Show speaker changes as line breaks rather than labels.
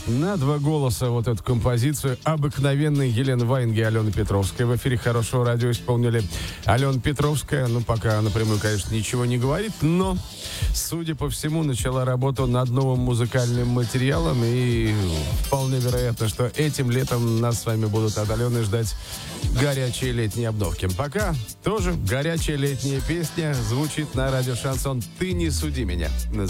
на два голоса вот эту композицию обыкновенной Елены Ваенги и Алены Петровской. В эфире Хорошего радио исполнили Алена Петровская. Ну, пока напрямую, конечно, ничего не говорит, но, судя по всему, начала работу над новым музыкальным материалом. И вполне вероятно, что этим летом нас с вами будут от Алены ждать горячие летние обновки. Пока тоже горячая летняя песня звучит на радио Шансон «Ты не суди меня».